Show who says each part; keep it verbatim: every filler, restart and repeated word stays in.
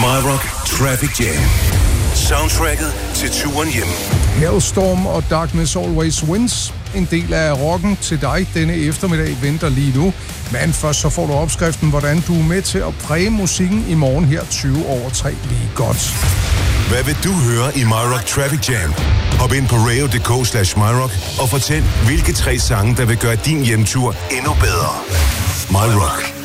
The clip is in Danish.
Speaker 1: MyRock Traffic Jam. Soundtracket til turen hjem.
Speaker 2: Hellstorm og Darkness Always Wins. En del af rocken til dig denne eftermiddag venter lige nu. Men først så får du opskriften, hvordan du er med til at præge musikken i morgen her tyve over tre lige godt.
Speaker 1: Hvad vil du høre i MyRock Traffic Jam? Hop ind på radio punktum d k slash myrock og fortæl, hvilke tre sange, der vil gøre din hjemtur endnu bedre. MyRock.